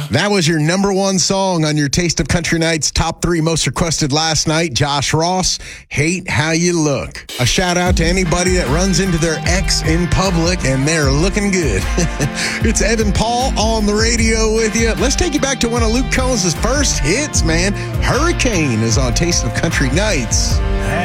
That was your number one song on your Taste of Country Nights top 3 most requested last night. Josh Ross, Hate How You Look. A shout out to anybody that runs into their ex in public and they're looking good. It's Evan Paul on the radio with you. Let's take you back to one of Luke Combs' first hits, man. Hurricane is on Taste of Country Nights.